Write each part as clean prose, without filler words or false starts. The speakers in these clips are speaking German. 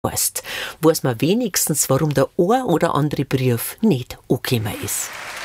heißt, weiß man wenigstens, warum der ein oder andere Brief nicht angekommen ist.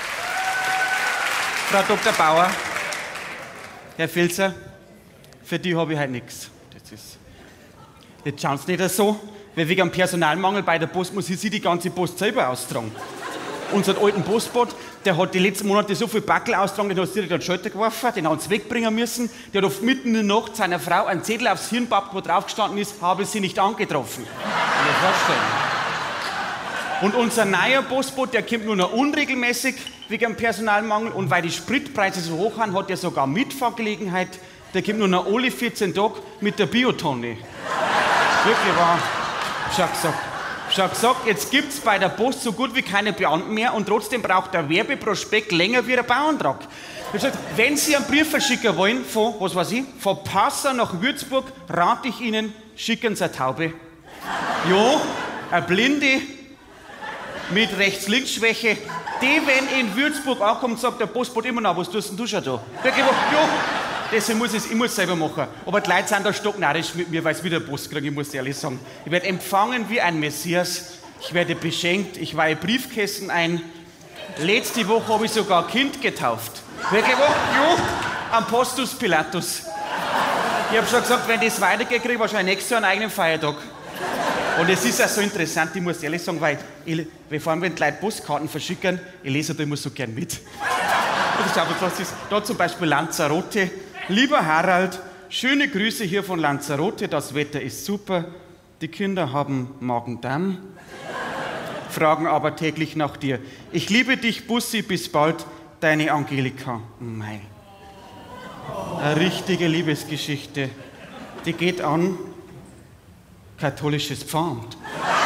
Frau Dr. Bauer, Herr Filzer, für die habe ich halt nichts. Jetzt schauen Sie nicht so, weil wegen dem Personalmangel bei der Post muss ich Sie die ganze Post selber austragen. Unseren alten Postbot, der hat die letzten Monate so viel Backel austragen, den hat direkt an den Schalter geworfen, den haben sie wegbringen müssen. Der hat oft mitten in der Nacht seiner Frau einen Zettel aufs Hirn gepappt, wo drauf gestanden ist, habe sie nicht angetroffen. Kann ich mir vorstellen. Und unser neuer Postbot, der kommt nur noch unregelmäßig wegen dem Personalmangel. Und weil die Spritpreise so hoch sind, hat er sogar Mitfahrgelegenheit. Der kommt nur noch alle 14 Tage mit der Biotonne. Wirklich wahr. Schon gesagt, jetzt gibt es bei der Post so gut wie keine Beamten mehr und trotzdem braucht der Werbeprospekt länger wie der Bauantrag. Ich hab gesagt, wenn Sie einen Brief verschicken wollen von, was weiß ich, von Passau nach Würzburg, rate ich Ihnen, schicken Sie eine Taube. Ja, eine Blinde mit Rechts-Links-Schwäche, die, wenn in Würzburg ankommt, sagt der Postbote immer noch, was tust denn du schon da? Ja, deswegen muss ich es selber machen. Aber die Leute sind da stocknarrisch mit mir, weil sie wieder Post kriegen, ich muss ehrlich sagen. Ich werde empfangen wie ein Messias, ich werde beschenkt, ich weihe Briefkästen ein. Letzte Woche habe ich sogar ein Kind getauft. Wirklich wahr? Ja, am Postus Pilatus. Ich habe schon gesagt, wenn das weitergeht, kriege ich wahrscheinlich nächstes Jahr einen eigenen Feiertag. Und es ist auch so interessant, ich muss ehrlich sagen, weil vor allem, wenn die Leute Postkarten verschicken, ich lese da immer so gern mit. Was ist da zum Beispiel Lanzarote. Lieber Harald, schöne Grüße hier von Lanzarote, das Wetter ist super, die Kinder haben Magen-Darm, fragen aber täglich nach dir. Ich liebe dich, Bussi, bis bald, deine Angelika. Mei. Eine richtige Liebesgeschichte, die geht an katholisches Pfand.